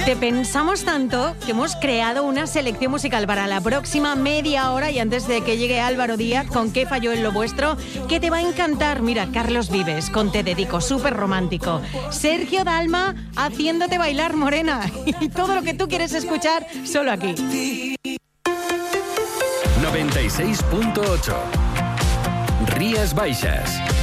Te pensamos tanto que hemos creado una selección musical para la próxima media hora y antes de que llegue Álvaro Díaz con Qué falló en lo vuestro, que te va a encantar. Mira, Carlos Vives con Te dedico, súper romántico. Sergio Dalma haciéndote bailar, morena. Y todo lo que tú quieres escuchar solo aquí. 96.8 Rías Baixas.